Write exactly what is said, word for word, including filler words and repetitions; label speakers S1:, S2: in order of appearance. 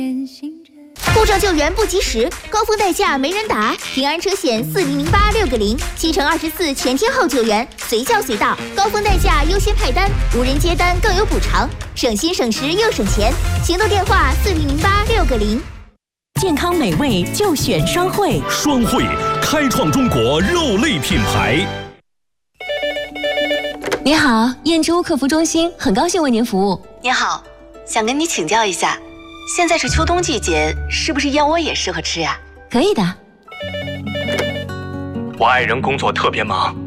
S1: 故障救援不及时，高峰代驾没人打，平安车险四零零八六个零，七乘二十四全天候救援，随叫随到，高峰代驾优先派单，无人接单更有补偿，省心省时又省钱。行动电话四零零八六个零。
S2: 健康美味就选双汇，
S3: 双汇开创中国肉类品牌。
S4: 你好，燕之屋客服中心，很高兴为您服务。
S5: 你好，想跟你请教一下，现在是秋冬季节，是不是燕窝也适合吃呀？
S4: 可以的。
S6: 我爱人工作特别忙，